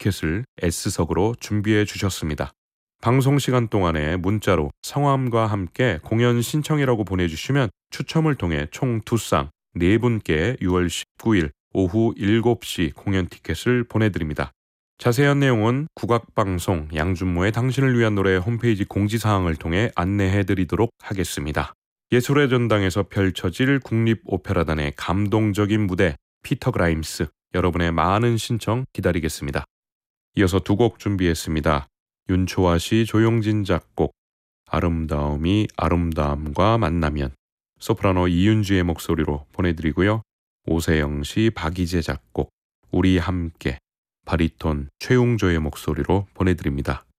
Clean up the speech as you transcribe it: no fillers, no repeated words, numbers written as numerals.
티켓을 S석으로 준비해 주셨습니다. 방송 시간 동안에 문자로 성함과 함께 공연 신청이라고 보내주시면 추첨을 통해 총 2쌍 4분께 6월 19일 오후 7시 공연 티켓을 보내드립니다. 자세한 내용은 국악방송 양준모의 당신을 위한 노래 홈페이지 공지사항을 통해 안내해드리도록 하겠습니다. 예술의 전당에서 펼쳐질 국립오페라단의 감동적인 무대 피터 그라임스, 여러분의 많은 신청 기다리겠습니다. 이어서 2곡 준비했습니다. 윤초아 씨, 조용진 작곡, 아름다움이 아름다움과 만나면, 소프라노 이윤주의 목소리로 보내드리고요. 오세영 씨, 박이재 작곡, 우리 함께, 바리톤 최웅조의 목소리로 보내드립니다.